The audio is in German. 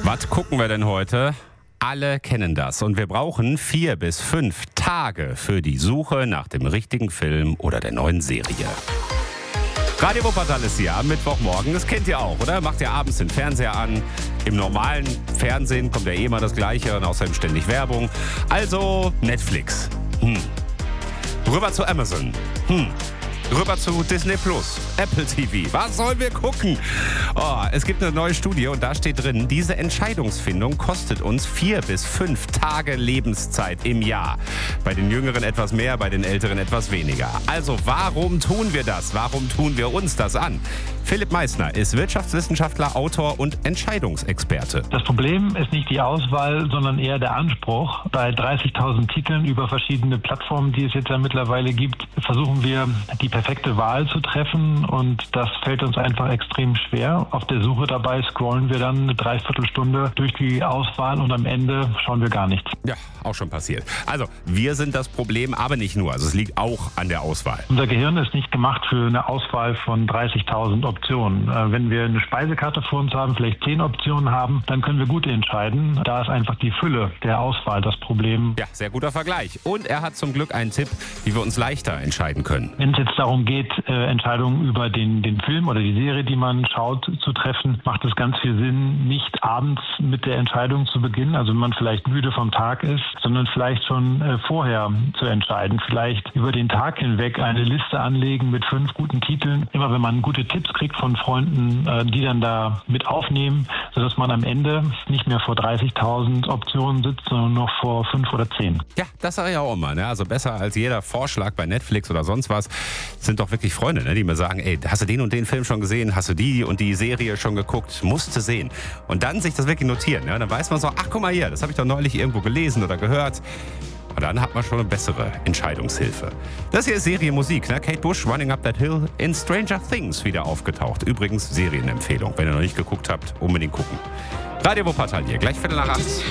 Was gucken wir denn heute? Alle kennen das und wir brauchen 4 bis 5 Tage für die Suche nach dem richtigen Film oder der neuen Serie. Radio Wuppertal ist hier am Mittwochmorgen. Das kennt ihr auch, oder? Macht ihr abends den Fernseher an. Im normalen Fernsehen kommt ja eh immer das Gleiche und außerdem ständig Werbung. Also Netflix. Rüber zu Amazon. Rüber zu Disney Plus, Apple TV. Was sollen wir gucken? Es gibt eine neue Studie und da steht drin, diese Entscheidungsfindung kostet uns 4 bis 5 Tage Lebenszeit im Jahr. Bei den Jüngeren etwas mehr, bei den Älteren etwas weniger. Also warum tun wir das? Warum tun wir uns das an? Philipp Meissner ist Wirtschaftswissenschaftler, Autor und Entscheidungsexperte. Das Problem ist nicht die Auswahl, sondern eher der Anspruch. Bei 30.000 Titeln über verschiedene Plattformen, die es jetzt ja mittlerweile gibt, versuchen wir, die perfekte Wahl zu treffen und das fällt uns einfach extrem schwer. Auf der Suche dabei scrollen wir dann eine Dreiviertelstunde durch die Auswahl und am Ende schauen wir gar nichts. Ja, auch schon passiert. Also, wir sind das Problem, aber nicht nur. Also es liegt auch an der Auswahl. Unser Gehirn ist nicht gemacht für eine Auswahl von 30.000 Optionen. Wenn wir eine Speisekarte vor uns haben, vielleicht 10 Optionen haben, dann können wir gut entscheiden. Da ist einfach die Fülle der Auswahl das Problem. Ja, sehr guter Vergleich. Und er hat zum Glück einen Tipp, wie wir uns leichter entscheiden können. Wenn es jetzt darum geht, Entscheidungen über den Film oder die Serie, die man schaut, zu treffen, macht es ganz viel Sinn, nicht abends mit der Entscheidung zu beginnen, also wenn man vielleicht müde vom Tag ist, sondern vielleicht schon vorher zu entscheiden. Vielleicht über den Tag hinweg eine Liste anlegen mit 5 guten Titeln. Immer wenn man gute Tipps kriegt von Freunden, die dann da mit aufnehmen, sodass man am Ende nicht mehr vor 30.000 Optionen sitzt, sondern noch vor 5 oder 10. Ja, das sage ich auch immer. Ne? Also besser als jeder Vorschlag bei Netflix oder sonst was sind doch wirklich Freunde, ne? Die mir sagen, ey, hast du den und den Film schon gesehen? Hast du die und die Serie schon geguckt? Musst du sehen. Und dann sich das wirklich notieren. Ne? Dann weiß man so, ach guck mal hier, das habe ich doch neulich irgendwo gelesen oder gehört. Und dann hat man schon eine bessere Entscheidungshilfe. Das hier ist Serienmusik. Ne? Kate Bush, Running Up That Hill, in Stranger Things wieder aufgetaucht. Übrigens Serienempfehlung. Wenn ihr noch nicht geguckt habt, unbedingt gucken. Radio Wuppertal hier, gleich 7:45.